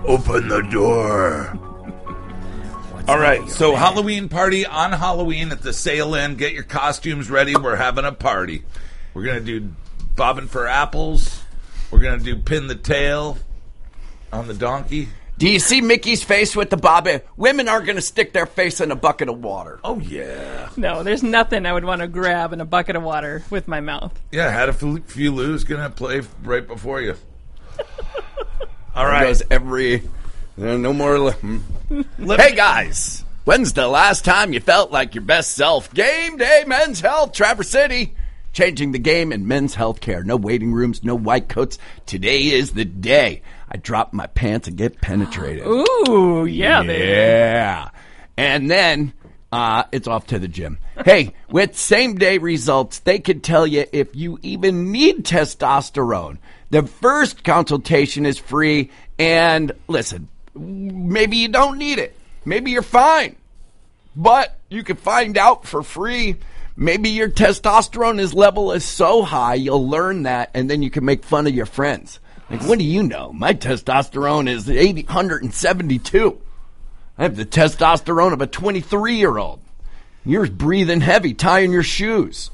Open the door. All right, so Halloween party on Halloween at the Sail Inn. Get your costumes ready. We're having a party. We're going to do bobbing for apples. We're going to do pin the tail on the donkey. Do you see Mickey's face with the bobbin? Women aren't going to stick their face in a bucket of water. Oh, yeah. No, there's nothing I would want to grab in a bucket of water with my mouth. Yeah, had a few Lou's going to play right before you. All right. Goes every... No more... Hey, guys. When's the last time you felt like your best self? Game Day Men's Health, Traverse City. Changing the game in men's health care. No waiting rooms, no white coats. Today is the day. I drop my pants and get penetrated. Ooh, yeah, baby. Yeah. And then it's off to the gym. Hey, with same-day results, they could tell you if you even need testosterone. The first consultation is free. And listen, maybe you don't need it. Maybe you're fine. But you can find out for free. Maybe your testosterone level is so high, you'll learn that, and then you can make fun of your friends. Like, what do you know? My testosterone is 872. I have the testosterone of a 23-year-old. You're breathing heavy, tying your shoes.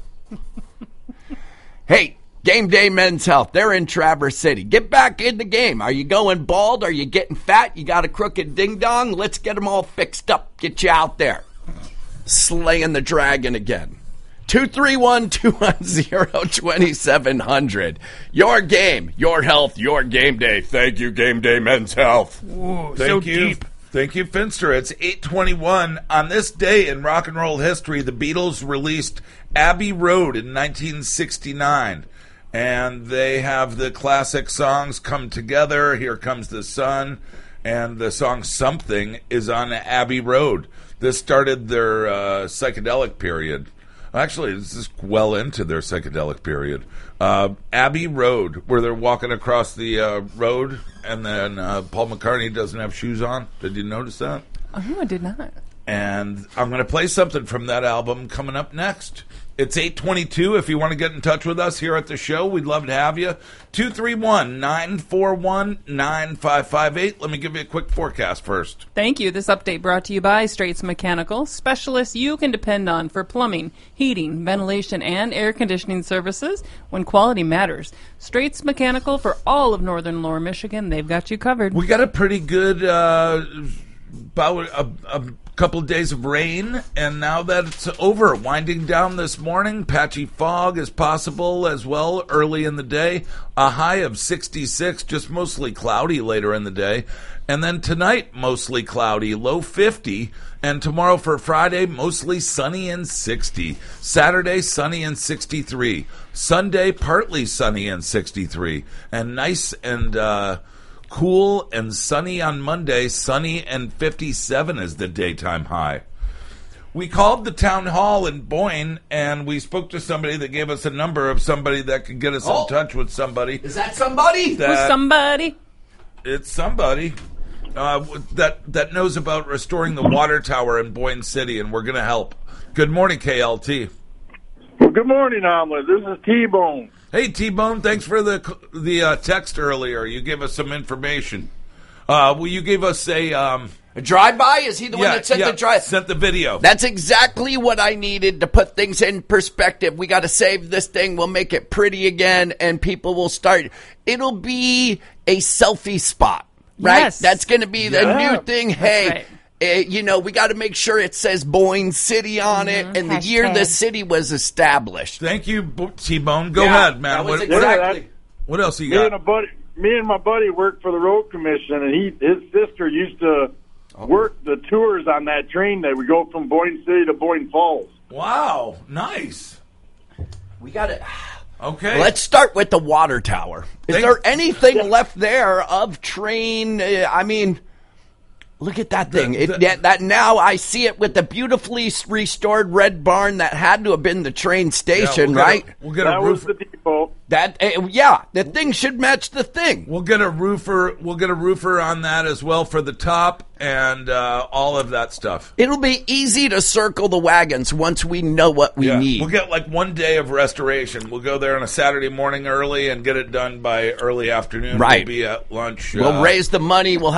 Hey, Game Day Men's Health. They're in Traverse City. Get back in the game. Are you going bald? Are you getting fat? You got a crooked ding-dong? Let's get them all fixed up. Get you out there. Slaying the dragon again. 231-210-2700. Your game, your health, your game day. Thank you, Game Day Men's Health. Ooh, Thank so you. deep. Thank you, Finster. It's 8:21. On this day in rock and roll history, the Beatles released Abbey Road in 1969. And they have the classic songs Come Together, Here Comes the Sun, and the song Something is on Abbey Road. This started their psychedelic period. Actually, this is well into their psychedelic period. Abbey Road, where they're walking across the road, and then Paul McCartney doesn't have shoes on. Did you notice that? Oh, I did not. And I'm going to play something from that album coming up next. It's 8:22. If you want to get in touch with us here at the show, we'd love to have you. 231-941-9558. Let me give you a quick forecast first. Thank you. This update brought to you by Straits Mechanical, specialists you can depend on for plumbing, heating, ventilation, and air conditioning services when quality matters. Straits Mechanical for all of northern Lower Michigan. They've got you covered. We got a pretty good about a couple of days of rain, and now that it's over, winding down this morning, patchy fog is possible as well early in the day. A high of 66, just mostly cloudy later in the day. And then tonight, mostly cloudy, low 50. And tomorrow for Friday, mostly sunny and 60. Saturday, sunny and 63. Sunday, partly sunny and 63. And nice and cool and sunny on Monday. Sunny and 57 is the daytime high. We called the town hall in Boyne, and we spoke to somebody that gave us a number of somebody that could get us in touch with somebody. Is that somebody? Who's somebody? It's somebody that knows about restoring the water tower in Boyne City, and we're going to help. Good morning, KLT. Well, good morning, Omelet. This is T-Bone. Hey, T-Bone, thanks for the text earlier. You gave us some information. Well, you gave us a drive-by? Is he the one that sent the drive? Sent the video. That's exactly what I needed to put things in perspective. We got to save this thing. We'll make it pretty again, and people will start. It'll be a selfie spot, right? Yes. That's going to be the new thing. Hey. Right. We got to make sure it says Boyne City on it, and the year the city was established. Thank you, T-Bone. Go ahead, man. That was exactly. What else you got? Me and my buddy worked for the road commission, and his sister used to work the tours on that train that would go from Boyne City to Boyne Falls. Wow, nice. We got it. Okay. Let's start with the water tower. Is there anything left there of train? Look at that thing. That now I see it with the beautifully restored red barn that had to have been the train station, right? That was the depot. The thing should match the thing. We'll get a roofer on that as well for the top and all of that stuff. It'll be easy to circle the wagons once we know what we need. We'll get like 1 day of restoration. We'll go there on a Saturday morning early and get it done by early afternoon. Right. We'll be at lunch. We'll raise the money. We'll